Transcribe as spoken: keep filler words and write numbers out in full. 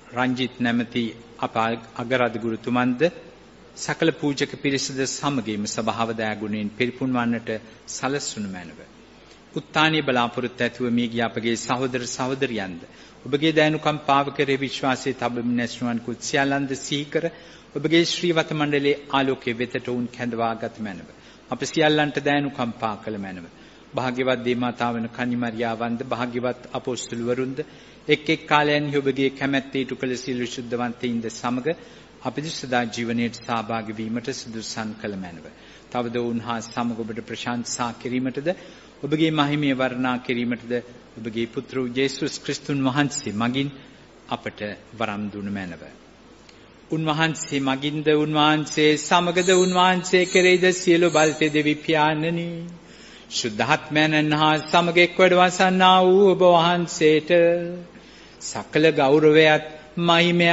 රංජිත් නැමැති අප අගරාධ ගුරුතුමන්ද සකල පූජක පිරිසද සමගින්ම සභාව දයාගුණයෙන් පිරිපුන් වන්නට සලස්වනු මැනව. උත්තානීය බලාපොරොත්තු ඇතුව මේ ගිය අපගේ සහෝදර සහෝදරියන්ද ඔබගේ දයනුකම් පාව කරේ විශ්වාසයේ තබමින් නැස්නුවන් කුත් සියල්ලන්ද සීකර ඔබගේ ශ්‍රීවත මණ්ඩලයේ ආලෝකයේ වෙතට උන් කැඳවාගත මැනව. අප සියල්ලන්ට දයනුකම් පා කළ මැනව. භාග්‍යවත් දේවමාතාවන කන්නිමරියාවන්ද භාග්‍යවත් අපොස්තුලවරුන්ද එක් එක් කාලයන්හි ඔබගේ කැමැත්ත ඉටු කළ සියලු ශුද්ධවන්තයින්ද සමග අපිට සදා ජීවනයට සහභාගී වීමට සුදුසුසන් කළ මැනව. තවද උන්හා සමග ඔබට ප්‍රශංසා කිරීමටද ඔබගේ මහිමය වර්ණනා කිරීමටද ඔබගේ පුත්‍ර යේසුස් ක්‍රිස්තුන් වහන්සේ මගින් අපට වරම් දුන මැනව. උන්වහන්සේ මගින්ද උන්වහන්සේ සමගද උන්වහන්සේ කෙරෙහිද සියලු බල්තේ දෙවි පියාණනි ශුද්ධාත්මයන්න් හා සමග එක් වැඩවසන්නා වූ ඔබ වහන්සේට සකල ගෞරවයත් මහිමය